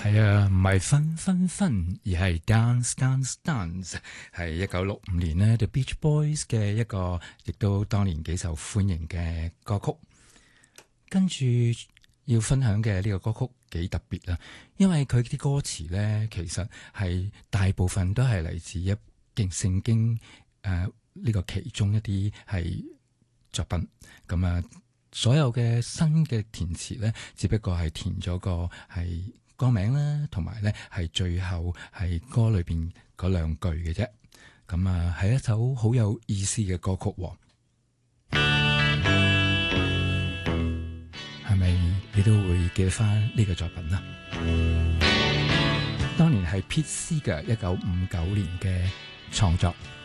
係啊，唔係分分分，而係 dance dance dance，係1965年呢 The Beach Boys 嘅一個，亦都當年幾受歡迎嘅歌曲。跟住要分享嘅呢個歌曲幾特別啊，因為佢啲歌詞呢，其實係大部分都係嚟自一經聖經呢個其中一啲係作品。咁啊，所有嘅新嘅填詞呢，只不過係填咗個係歌名啦，同埋咧係最後係歌裏邊嗰兩句嘅啫。咁啊，係一首好有意思嘅歌曲喎。係咪你都會記得翻呢個作品啊？當年係 Pete Seeger 1959年嘅創作。